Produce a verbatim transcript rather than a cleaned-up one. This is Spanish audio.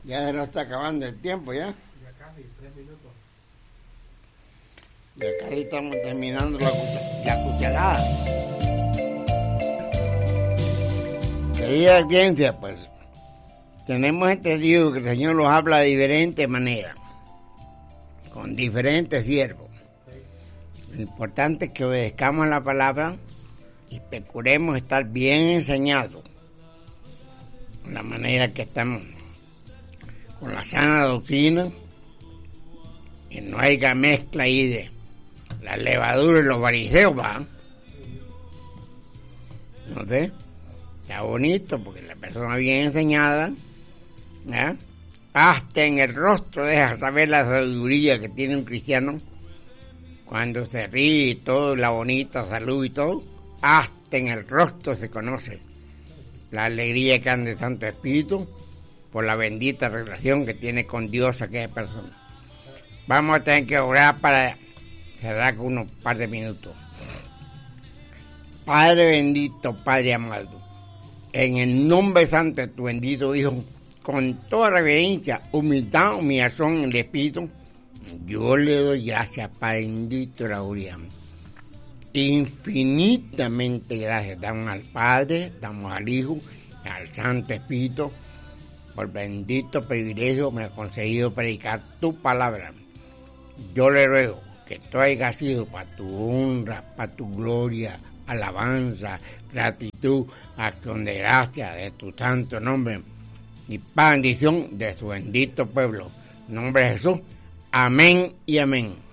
Ya se nos está acabando el tiempo, ¿ya? Ya casi, tres minutos. Ya casi estamos terminando la, cuch- la cucharada. Querida audiencia, pues, tenemos entendido que el Señor nos habla de diferentes maneras, con diferentes siervos. Lo importante es que obedezcamos la palabra y procuremos estar bien enseñados, de la manera que estamos, con la sana doctrina, y no haya mezcla ahí de la levadura y los fariseos, va. ¿No sé? Está bonito porque la persona bien enseñada, ¿ya? Hasta en el rostro deja saber la sabiduría que tiene un cristiano cuando se ríe y todo, la bonita salud y todo, hasta en el rostro se conoce la alegría que anda el Santo Espíritu por la bendita relación que tiene con Dios aquella persona. Vamos a tener que orar para cerrar con unos par de minutos. Padre bendito, Padre amado, en el nombre santo de tu bendito Hijo, con toda reverencia, humildad, humillación en el Espíritu, yo le doy gracias, Padre bendito, la gloria. Infinitamente gracias damos al Padre, damos al Hijo, al Santo Espíritu, por bendito privilegio me ha concedido predicar tu palabra. Yo le ruego que tú hayas sido para tu honra, para tu gloria, alabanza, gratitud, acción de gracia de tu santo nombre y bendición de su bendito pueblo. En nombre de Jesús, amén y amén.